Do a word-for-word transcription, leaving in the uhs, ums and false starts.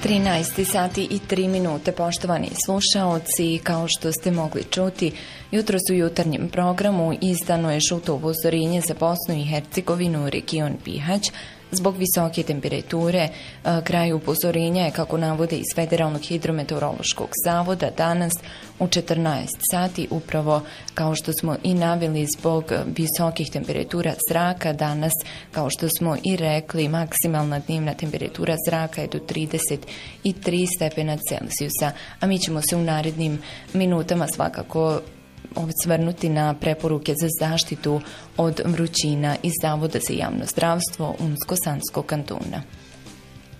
trinaest sati i tri minute, poštovani slušaoci, kao što ste mogli čuti, jutros u jutarnjem programu izdano je žuto upozorenje za Bosnu i Hercegovinu, region Bihać, zbog visoke temperature. Kraj upozorenja je, kako navode iz Federalnog hidrometeorološkog zavoda, danas u četrnaest sati, upravo kao što smo i naveli, zbog visokih temperatura zraka. Danas, kao što smo i rekli, maksimalna dnevna temperatura zraka je do trideset tri stepena Celzijusa, a mi ćemo se u narednim minutama svakako osvrnuti na preporuke za zaštitu od vrućina iz Zavoda za javno zdravstvo Unsko-Sanskog kantona.